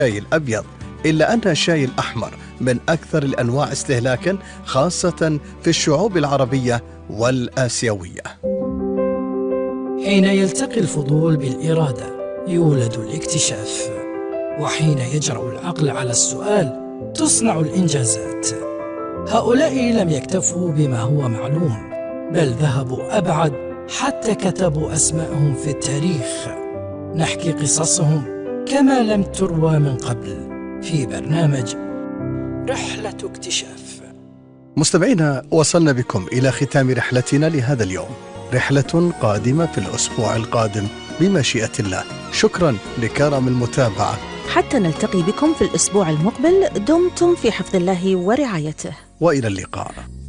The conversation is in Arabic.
الشاي الأبيض، إلا أن الشاي الأحمر من أكثر الأنواع استهلاكاً خاصة في الشعوب العربية والآسيوية. حين يلتقي الفضول بالإرادة يولد الاكتشاف، وحين يجرؤ العقل على السؤال تصنع الإنجازات. هؤلاء لم يكتفوا بما هو معلوم، بل ذهبوا أبعد حتى كتبوا أسماءهم في التاريخ. نحكي قصصهم كما لم تروى من قبل في برنامج رحلة اكتشاف. مستمعينا، وصلنا بكم إلى ختام رحلتنا لهذا اليوم، رحلة قادمة في الأسبوع القادم بمشيئة الله. شكرا لكرم المتابعة، حتى نلتقي بكم في الأسبوع المقبل. دمتم في حفظ الله ورعايته، وإلى اللقاء.